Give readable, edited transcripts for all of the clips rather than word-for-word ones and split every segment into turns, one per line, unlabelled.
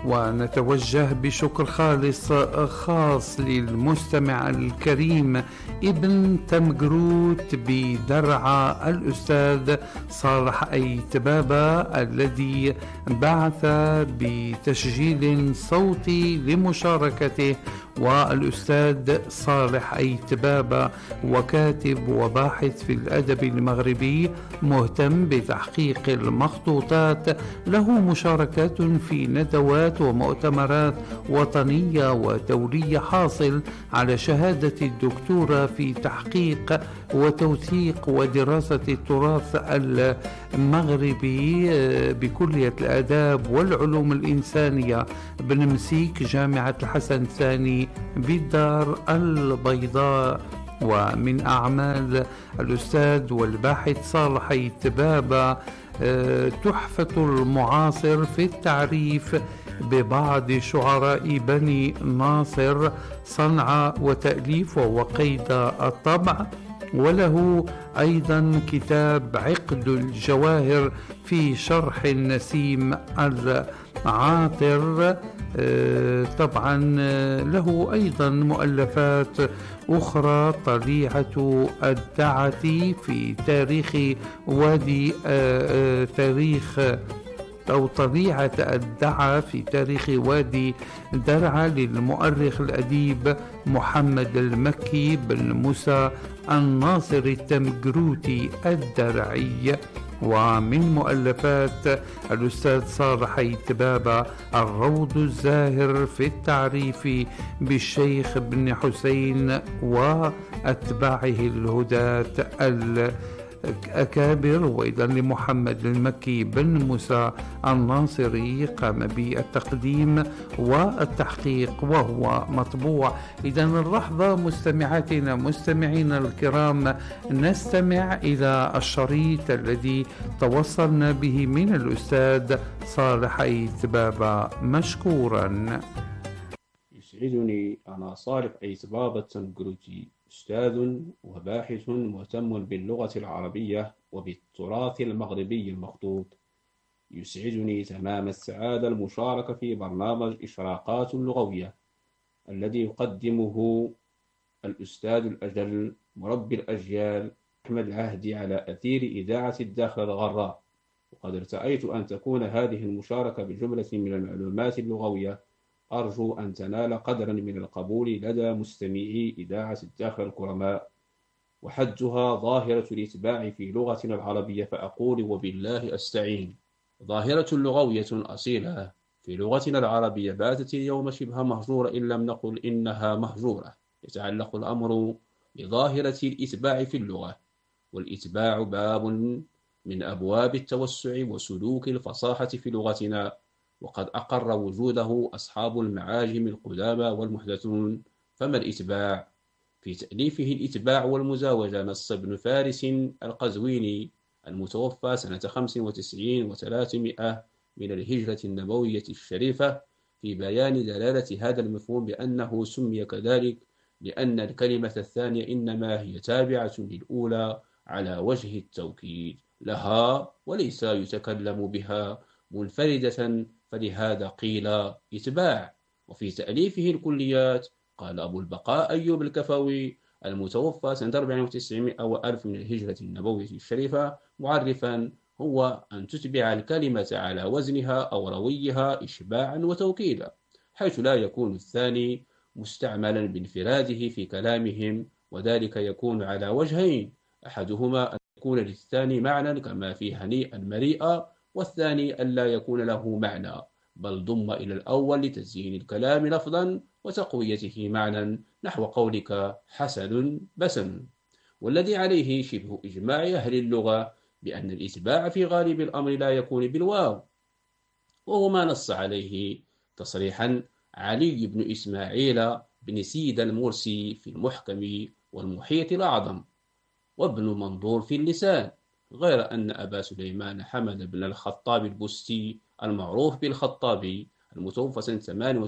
ونتوجه بشكر خاص للمستمع الكريم ابن تمجروت بدرعا الأستاذ صالح أيتبابة، الذي بعث بتسجيل صوتي لمشاركته. والأستاذ صالح أيتبابة وكاتب وباحث في الأدب المغربي مهتم بتحقيق المخطوطات، له مشاركات في ندوات ومؤتمرات وطنية ودولية، حاصل على شهادة الدكتوراه في تحقيق وتوثيق ودراسة التراث المغربي بكلية الآداب والعلوم الإنسانية بنمسيك، جامعة الحسن الثاني بالدار البيضاء. ومن أعمال الأستاذ والباحث صالح أيتبابة تحفة المعاصر في التعريف ببعض شعراء بني ناصر، صنع وتأليف وقيد الطبع. وله أيضا كتاب عقد الجواهر في شرح النسيم العاطر. طبعا له أيضا مؤلفات أخرى، طليعة الدعة في تاريخ وادي طليعة الدعة في تاريخ وادي درعا للمؤرخ الأديب محمد المكي بن موسى الناصر التمجروتي الدرعي. ومن مؤلفات الأستاذ صالح أيتبابة الروض الزاهر في التعريف بالشيخ بن حسين وأتباعه الهداة الأكابر. وإذا لمحمد المكي بن موسى الناصري قام بالتقديم والتحقيق وهو مطبوع. إذا اللحظة مستمعينا الكرام، نستمع إلى الشريط الذي توصلنا به من الأستاذ صالح أيتبابة، مشكورا.
يسعدني أنا صالح أيتبابة التمجروتي، أستاذ وباحث مهتم باللغة العربية وبالتراث المغربي المخطوط. يسعدني تمام السعادة المشاركة في برنامج إشراقات اللغوية الذي يقدمه الأستاذ الأجل مربي الأجيال أحمد العهدي على أثير إذاعة الداخل الغراء. وقد ارتأيت أن تكون هذه المشاركة بجملة من المعلومات اللغوية أرجو أن تنال قدرا من القبول لدى مستمعي إذاعة الداخل الكرماء، وحدها ظاهرة الإتباع في لغتنا العربية، فأقول وبالله أستعين. ظاهرة لغوية أصيلة في لغتنا العربية باتت اليوم شبه مهجورة، إن لم نقل إنها مهجورة. يتعلق الأمر بظاهرة الإتباع في اللغة، والإتباع باب من أبواب التوسع وسلوك الفصاحة في لغتنا، وقد أقر وجوده أصحاب المعاجم القدامى والمحدثون. فما الإتباع؟ في تأليفه الإتباع والمزاوجة نص ابن فارس القزويني المتوفى سنة 95 و300 من الهجرة النبوية الشريفة في بيان دلالة هذا المفهوم بأنه سمي كذلك لأن الكلمة الثانية إنما هي تابعة للأولى على وجه التوكيد لها، وليس يتكلم بها منفردة، فلهذا قيل إتباع. وفي تأليفه الكليات قال أبو البقاء أيوب الكفوي المتوفى سنة 490 و1000 من الهجرة النبوية الشريفة معرفا: هو أن تتبع الكلمة على وزنها أو رويها إشباعا وتوكيدا، حيث لا يكون الثاني مستعملا بانفراده في كلامهم، وذلك يكون على وجهين: أحدهما أن يكون للثاني معنى كما في هنيئا مريئا، والثاني أن لا يكون له معنى بل ضم إلى الأول لتزيين الكلام لفظا وتقويته معنى، نحو قولك حسن بسن. والذي عليه شبه إجماع أهل اللغة بأن الإتباع في غالب الأمر لا يكون بالواو، وهو ما نص عليه تصريحا علي بن إسماعيل بن سيد المرسي في المحكم والمحيط الأعظم، وابن منظور في اللسان، غير أن أبا سليمان حمد بن الخطاب البستي المعروف بالخطابي المتوفى سنة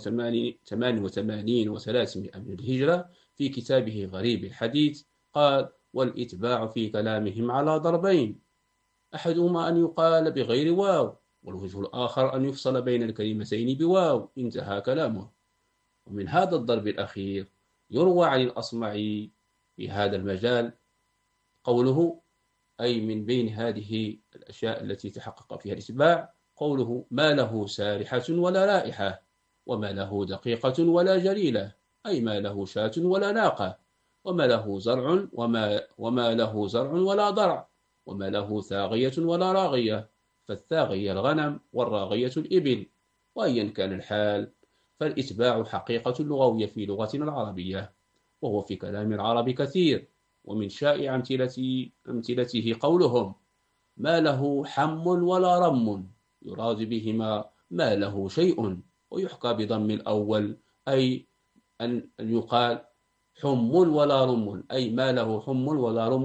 88 و300 من الهجرة في كتابه غريب الحديث قال: والإتباع في كلامهم على ضربين: أحدهما أن يقال بغير واو، والوجه الآخر أن يفصل بين الكلمتين بواو. انتهى كلامه. ومن هذا الضرب الأخير يروى عن الأصمعي في هذا المجال قوله، أي من بين هذه الأشياء التي تحقق فيها الإتباع، قوله: ما له سارحة ولا رائحة، وما له دقيقة ولا جليلة، أي ما له شاة ولا ناقة، وما له زرع وما له زرع ولا ضرع، وما له ثاغية ولا راغية، فالثاغية الغنم والراغية الإبل. وأيا كان الحال، فالإتباع حقيقة لغوية في لغتنا العربية، وهو في كلام العرب كثير. ومن شائع أمثلته قولهم: ما له حم ولا رم، يراد بهما ما له شيء. ويحكى بضم الأول، أي أن يقال حم ولا رم، أي ما له حم ولا رم